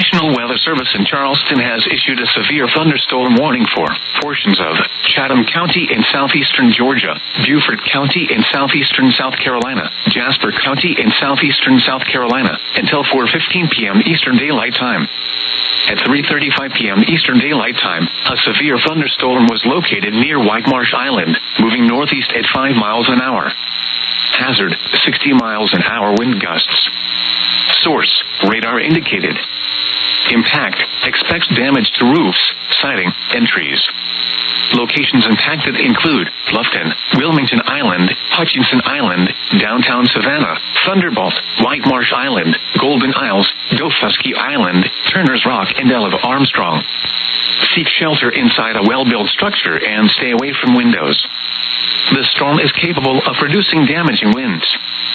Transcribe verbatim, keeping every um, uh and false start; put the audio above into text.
National Weather Service in Charleston has issued a severe thunderstorm warning for portions of Chatham County in southeastern Georgia, Beaufort County in southeastern South Carolina, Jasper County in southeastern South Carolina, until four fifteen p.m. Eastern Daylight Time. At three thirty-five p.m. Eastern Daylight Time, a severe thunderstorm was located near Whitemarsh Island, moving northeast at five miles an hour. Hazard, sixty miles an hour wind gusts. Source, radar indicated. Impact, expects damage to roofs, siding, and trees. Locations impacted include Bluffton, Wilmington Island, Hutchinson Island, downtown Savannah, Thunderbolt, Whitemarsh Island, Golden Isles, Dofusky Island, Turner's Rock, and Olive Armstrong. Seek shelter inside a well-built structure and stay away from windows. The storm is capable of producing damaging winds.